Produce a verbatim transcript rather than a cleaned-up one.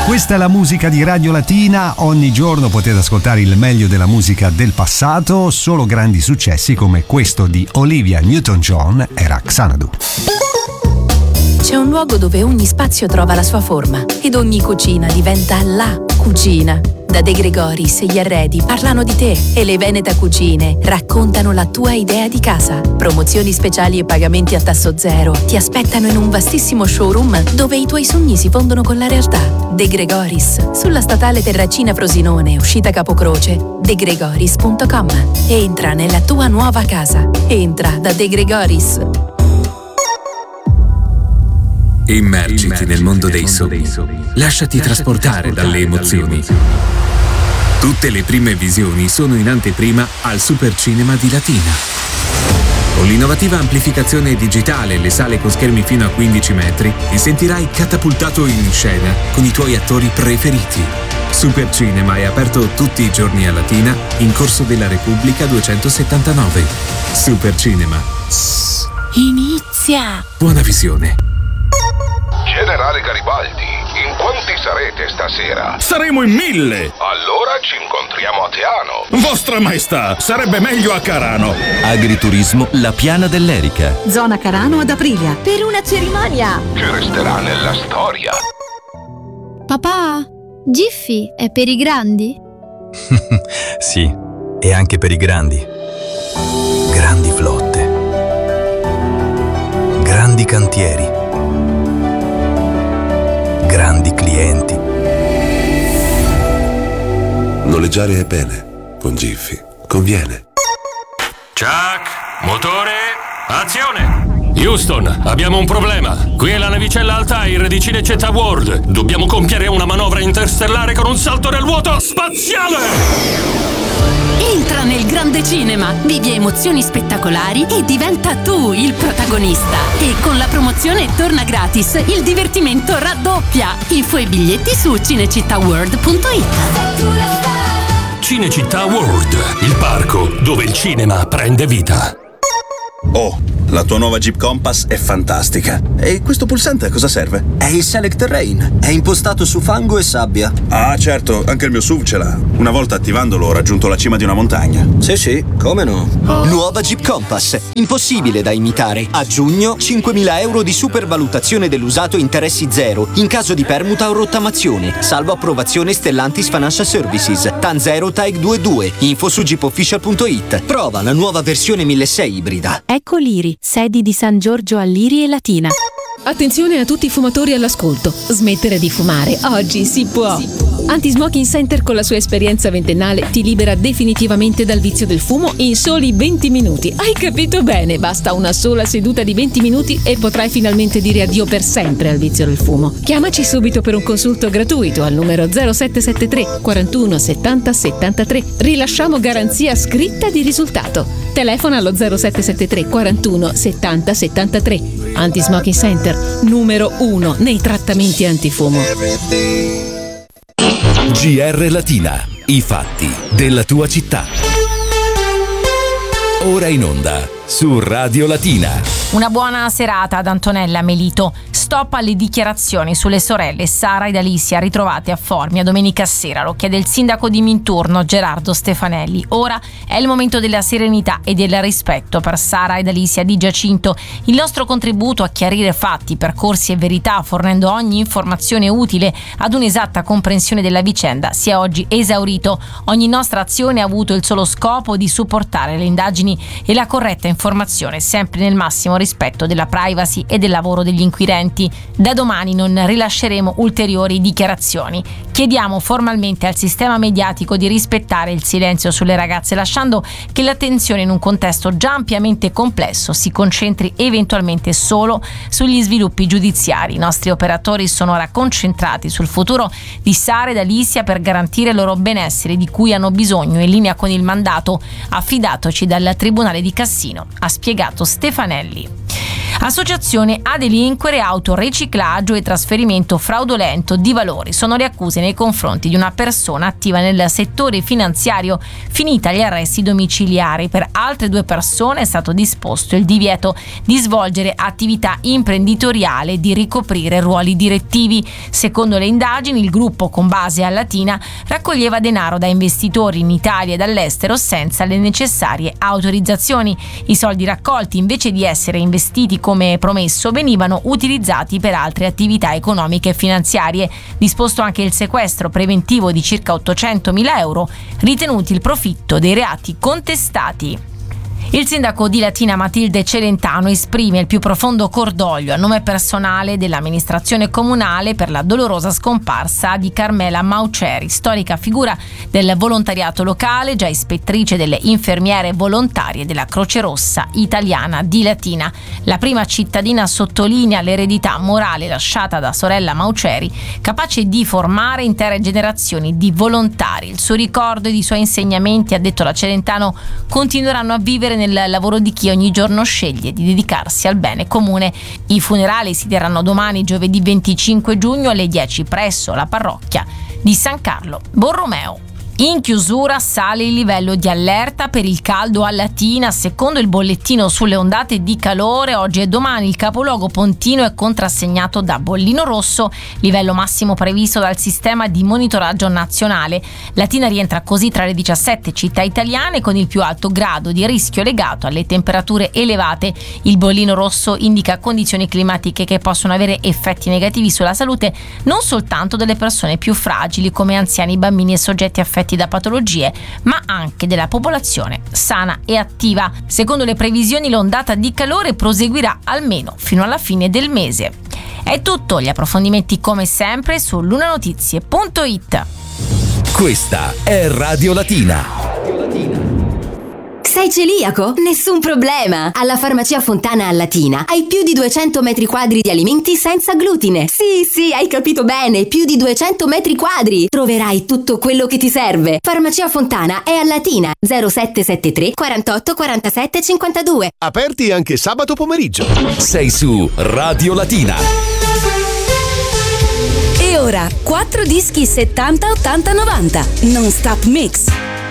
Questa è la musica di Radio Latina, ogni giorno potete ascoltare il meglio della musica del passato, solo grandi successi come questo di Olivia Newton-John e Xanadu. C'è un luogo dove ogni spazio trova la sua forma ed ogni cucina diventa la cucina. Da De Gregoris gli arredi parlano di te e le Veneta Cucine raccontano la tua idea di casa. Promozioni speciali e pagamenti a tasso zero ti aspettano in un vastissimo showroom dove i tuoi sogni si fondono con la realtà. De Gregoris, sulla statale Terracina Frosinone, uscita Capocroce, de gregoris punto com. Entra nella tua nuova casa. Entra da De Gregoris. Immergiti, Immergiti nel mondo dei sogni. Lasciati, Lasciati trasportare dalle emozioni. Tutte le prime visioni sono in anteprima al Super Cinema di Latina. Con l'innovativa amplificazione digitale e le sale con schermi fino a quindici metri, ti sentirai catapultato in scena con i tuoi attori preferiti. Super Cinema è aperto tutti i giorni a Latina, in Corso della Repubblica duecentosettantanove. Super Cinema. Inizia! Buona visione. Generale Garibaldi, in quanti sarete stasera? Saremo in mille! Allora ci incontriamo a Teano. Vostra Maestà, sarebbe meglio a Carano. Agriturismo La Piana dell'Erica. Zona Carano ad Aprilia. Per una cerimonia che resterà nella storia. Papà, Giffy è per i grandi? Sì, e anche per i grandi. Grandi flotte. Grandi cantieri. Grandi clienti. Noleggiare è bene, con Giffy conviene. Chuck, motore, azione! Houston, abbiamo un problema. Qui è la navicella Altair di Cinecittà World. Dobbiamo compiere una manovra interstellare con un salto nel vuoto spaziale! Entra nel grande cinema, vivi emozioni spettacolari e diventa tu il protagonista. E con la promozione Torna Gratis, il divertimento raddoppia. Info e biglietti su cinecittàworld punto it. Cinecittà World, il parco dove il cinema prende vita. Oh, la tua nuova Jeep Compass è fantastica. E questo pulsante a cosa serve? È il Select Terrain. È impostato su fango e sabbia. Ah, certo, anche il mio S U V ce l'ha. Una volta attivandolo ho raggiunto la cima di una montagna. Sì, sì, come no? Oh. Nuova Jeep Compass. Impossibile da imitare. A giugno, cinquemila euro di supervalutazione dell'usato, interessi zero. In caso di permuta o rottamazione. Salvo approvazione Stellantis Financial Services. TAN zero T A E C ventidue. Info su jeep official punto it. Prova la nuova versione milleseicento ibrida. Ecco Liri, sedi di San Giorgio a Liri e Latina. Attenzione a tutti i fumatori all'ascolto. Smettere di fumare. Oggi si può. Si può. Anti-Smoking Center con la sua esperienza ventennale ti libera definitivamente dal vizio del fumo in soli venti minuti. Hai capito bene? Basta una sola seduta di venti minuti e potrai finalmente dire addio per sempre al vizio del fumo. Chiamaci subito per un consulto gratuito al numero zero sette sette tre quarantuno settanta settantatré. Rilasciamo garanzia scritta di risultato. Telefona allo zero sette sette tre quarantuno settanta settantatré. Anti-Smoking Center, numero uno nei trattamenti antifumo. G R Latina, i fatti della tua città. Ora in onda su Radio Latina. Una buona serata ad Antonella Melito. Stop alle dichiarazioni sulle sorelle Sara ed Alicia ritrovate a Formia domenica sera. Lo chiede il sindaco di Minturno Gerardo Stefanelli. Ora è il momento della serenità e del rispetto per Sara ed Alicia di Giacinto. Il nostro contributo a chiarire fatti, percorsi e verità, fornendo ogni informazione utile ad un'esatta comprensione della vicenda, si è oggi esaurito. Ogni nostra azione ha avuto il solo scopo di supportare le indagini e la corretta informazione, sempre nel massimo rispetto della privacy e del lavoro degli inquirenti. Da domani non rilasceremo ulteriori dichiarazioni. Chiediamo formalmente al sistema mediatico di rispettare il silenzio sulle ragazze, lasciando che l'attenzione in un contesto già ampiamente complesso si concentri eventualmente solo sugli sviluppi giudiziari. I nostri operatori sono ora concentrati sul futuro di Sara ed Alicia per garantire il loro benessere, di cui hanno bisogno in linea con il mandato affidatoci dal Tribunale di Cassino, ha spiegato Stefanelli. Associazione a delinquere, autoriciclaggio e trasferimento fraudolento di valori sono le accuse nei confronti di una persona attiva nel settore finanziario, finita gli arresti domiciliari. Per altre due persone è stato disposto il divieto di svolgere attività imprenditoriale e di ricoprire ruoli direttivi. Secondo le indagini, il gruppo, con base a Latina, raccoglieva denaro da investitori in Italia e dall'estero senza le necessarie autorizzazioni. I soldi raccolti, invece di essere investiti come promesso, venivano utilizzati per altre attività economiche e finanziarie. Disposto anche il sequestro preventivo di circa ottocentomila euro, ritenuti il profitto dei reati contestati. Il sindaco di Latina, Matilde Celentano, esprime il più profondo cordoglio a nome personale dell'amministrazione comunale per la dolorosa scomparsa di Carmela Mauceri, storica figura del volontariato locale, già ispettrice delle infermiere volontarie della Croce Rossa Italiana di Latina. La prima cittadina sottolinea l'eredità morale lasciata da sorella Mauceri, capace di formare intere generazioni di volontari. Il suo ricordo ed i suoi insegnamenti, ha detto la Celentano, continueranno a vivere nel lavoro di chi ogni giorno sceglie di dedicarsi al bene comune. I funerali si terranno domani, giovedì venticinque giugno, alle dieci presso la parrocchia di San Carlo Borromeo. In chiusura sale il livello di allerta per il caldo a Latina. Secondo il bollettino sulle ondate di calore, oggi e domani il capoluogo pontino è contrassegnato da bollino rosso, livello massimo previsto dal sistema di monitoraggio nazionale. Latina rientra così tra le diciassette città italiane con il più alto grado di rischio legato alle temperature elevate. Il bollino rosso indica condizioni climatiche che possono avere effetti negativi sulla salute non soltanto delle persone più fragili come anziani, bambini e soggetti affetti da patologie, ma anche della popolazione sana e attiva. Secondo le previsioni, l'ondata di calore proseguirà almeno fino alla fine del mese. È tutto, gli approfondimenti come sempre su lunanotizie punto it. Questa è Radio Latina. Sei celiaco? Nessun problema! Alla Farmacia Fontana a Latina hai più di duecento metri quadri di alimenti senza glutine. Sì, sì, hai capito bene, più di duecento metri quadri! Troverai tutto quello che ti serve. Farmacia Fontana è a Latina, zero sette sette tre quarantotto quarantasette cinquantadue. Aperti anche sabato pomeriggio. Sei su Radio Latina. E ora, quattro dischi settanta ottanta novanta. Non Stop Mix.